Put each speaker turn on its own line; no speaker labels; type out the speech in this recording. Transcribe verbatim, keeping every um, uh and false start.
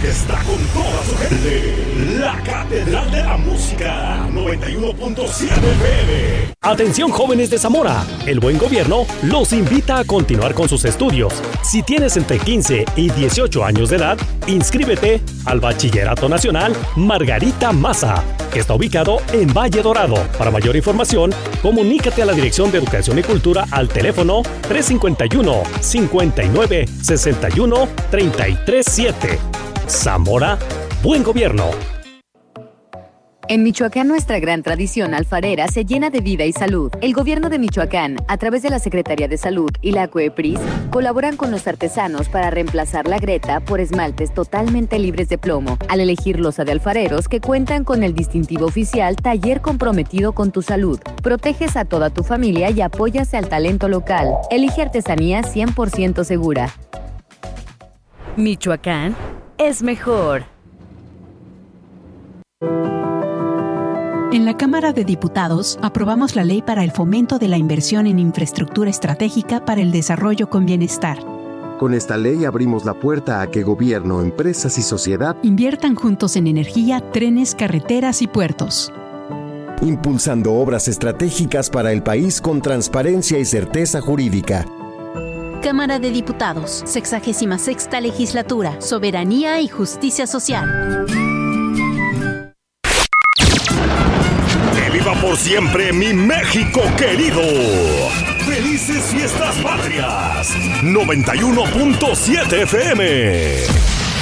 que está con toda su gente. La Catedral de la Música, noventa y uno punto siete F M.
Atención jóvenes de Zamora, el Buen Gobierno los invita a continuar con sus estudios. Si tienes entre quince y dieciocho años de edad, inscríbete al Bachillerato Nacional Margarita Maza, que está ubicado en Valle Dorado. Para mayor información, comunícate a la Dirección de Educación y Cultura al teléfono tres cinco uno, cinco nueve, seis uno, tres tres siete. Zamora, Buen Gobierno.
En Michoacán, nuestra gran tradición alfarera se llena de vida y salud. El gobierno de Michoacán, a través de la Secretaría de Salud y la COEPRIS, colaboran con los artesanos para reemplazar la greta por esmaltes totalmente libres de plomo, al elegir loza de alfareros que cuentan con el distintivo oficial Taller Comprometido con tu Salud. Proteges a toda tu familia y apoyas al talento local. Elige artesanía cien por ciento segura. Michoacán es mejor.
En la Cámara de Diputados aprobamos la Ley para el Fomento de la Inversión en Infraestructura Estratégica para el Desarrollo con Bienestar.
Con esta ley abrimos la puerta a que gobierno, empresas y sociedad
inviertan juntos en energía, trenes, carreteras y puertos.
Impulsando obras estratégicas para el país con transparencia y certeza jurídica.
Cámara de Diputados, sexagésima sexta Legislatura, Soberanía y Justicia Social.
¡Viva por siempre mi México querido! ¡Felices Fiestas Patrias! noventa y uno punto siete F M.